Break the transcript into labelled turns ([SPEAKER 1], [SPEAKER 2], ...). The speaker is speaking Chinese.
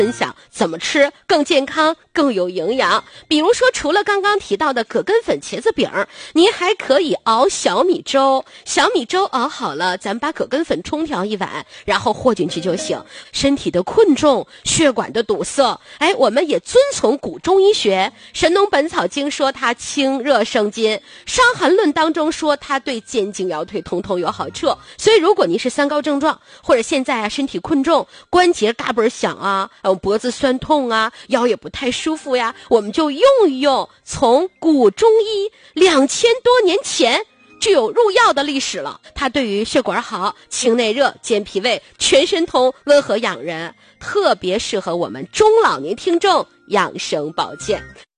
[SPEAKER 1] 分享怎么吃更健康更有营养。比如说除了刚刚提到的葛根粉茄子饼，您还可以熬小米粥。小米粥熬好了，咱们把葛根粉冲调一碗，然后和进去就行。身体的困重，血管的堵塞，我们也遵从古中医学。神农本草经说它清热生津，伤寒论当中说它对肩颈腰腿通通有好处。所以如果您是三高症状，或者现在身体困重，关节嘎嘣响啊，脖子酸痛啊，腰也不太舒服呀，我们就用一用从古中医2000多年前具有入药的历史了。它对于血管好，清内热，健脾胃，全身通，温和养人，特别适合我们中老年听众养生保健。